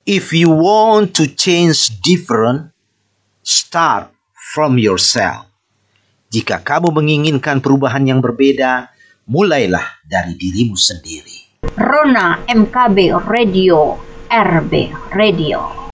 If you want to change different, start from yourself. Jika kamu menginginkan perubahan yang berbeda, mulailah dari dirimu sendiri. Rona MKB Radio, RB Radio.